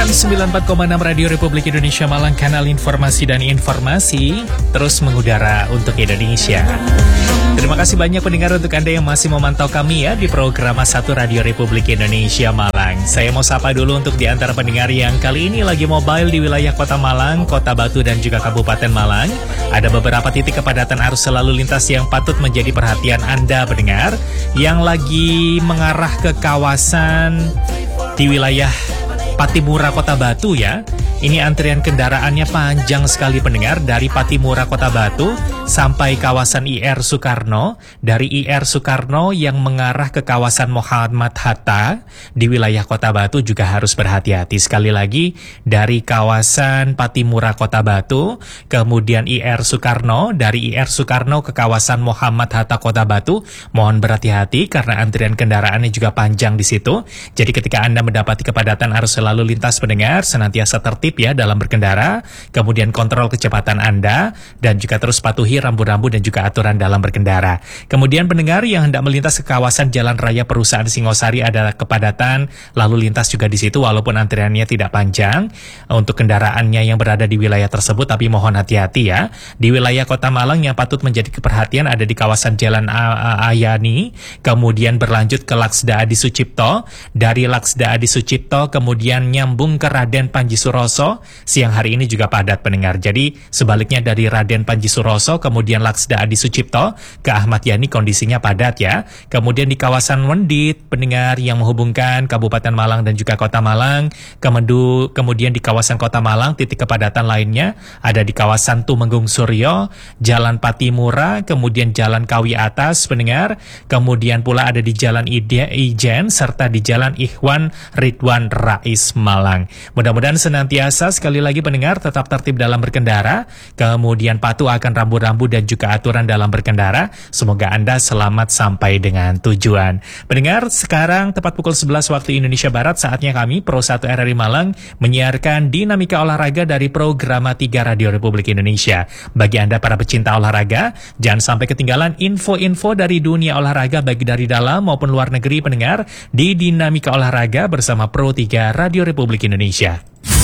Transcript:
FM 94,6 Radio Republik Indonesia Malang, kanal informasi dan informasi terus mengudara untuk Indonesia. Terima kasih banyak pendengar untuk Anda yang masih memantau kami ya di program A1 Radio Republik Indonesia Malang. Saya mau sapa dulu untuk di antara pendengar yang kali ini lagi mobile di wilayah Kota Malang, Kota Batu dan juga Kabupaten Malang. Ada beberapa titik kepadatan arus lalu lintas yang patut menjadi perhatian Anda pendengar yang lagi mengarah ke kawasan di wilayah Patimura Kota Batu ya. Ini antrian kendaraannya panjang sekali pendengar dari Patimura Kota Batu sampai kawasan IR Soekarno. Dari IR Soekarno yang mengarah ke kawasan Muhammad Hatta di wilayah Kota Batu juga harus berhati-hati. Sekali lagi dari kawasan Patimura Kota Batu, kemudian IR Soekarno, dari IR Soekarno ke kawasan Muhammad Hatta Kota Batu, mohon berhati-hati karena antrian kendaraannya juga panjang di situ. Jadi ketika Anda mendapati kepadatan arus lalu lintas pendengar, senantiasa tertib ya dalam berkendara, kemudian kontrol kecepatan Anda, dan juga terus patuhi rambu-rambu dan juga aturan dalam berkendara. Kemudian pendengar yang hendak melintas ke kawasan Jalan Raya Perusahaan Singosari, ada kepadatan lalu lintas juga di situ walaupun antriannya tidak panjang untuk kendaraannya yang berada di wilayah tersebut, tapi mohon hati-hati ya. Di wilayah Kota Malang yang patut menjadi perhatian ada di kawasan Jalan Ayani, kemudian berlanjut ke Laksda Adi Sucipto, dari Laksda Adi Sucipto kemudian nyambung ke Raden Panji Suroso. Siang hari ini juga padat pendengar. Jadi sebaliknya dari Raden Panji Suroso kemudian Laksda Adi Sucipto ke Ahmad Yani kondisinya padat ya. Kemudian di kawasan Wendit pendengar yang menghubungkan Kabupaten Malang dan juga Kota Malang, kemudian di kawasan Kota Malang titik kepadatan lainnya ada di kawasan Tumenggung Suryo, Jalan Patimura, kemudian Jalan Kawi Atas pendengar, kemudian pula ada di Jalan Ijen serta di Jalan Ikhwan Ridwan Rais Malang. Mudah-mudahan senantiasa sekali lagi pendengar tetap tertib dalam berkendara, kemudian patuh akan rambu-rambu dan juga aturan dalam berkendara. Semoga Anda selamat sampai dengan tujuan. Pendengar, sekarang tepat pukul 11 waktu Indonesia Barat, saatnya kami Pro 1 RRI Malang menyiarkan dinamika olahraga dari program 3 Radio Republik Indonesia. Bagi Anda para pecinta olahraga, jangan sampai ketinggalan info-info dari dunia olahraga baik dari dalam maupun luar negeri pendengar di dinamika olahraga bersama Pro 3 Radio Republik Indonesia.